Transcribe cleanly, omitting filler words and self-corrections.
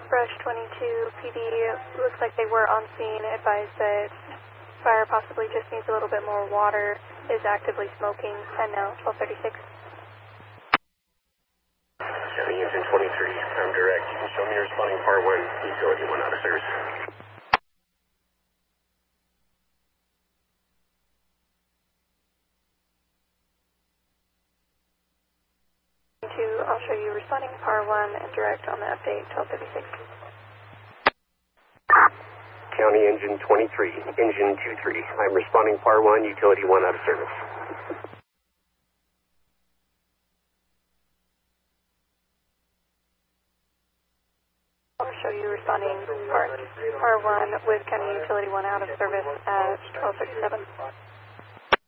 Brush 22 PD, looks like they were on scene, advised that fire possibly just needs a little bit more water, is actively smoking, and now 1236. County Engine 23, I'm direct. You can show me responding par 1, utility 1 out of service. I'll show you responding par 1 and direct on the update 1236. County Engine 23, Engine 23. I'm responding par 1, utility 1 out of service. I'll show you responding par 1 with County Utility 1 out of service at 1237.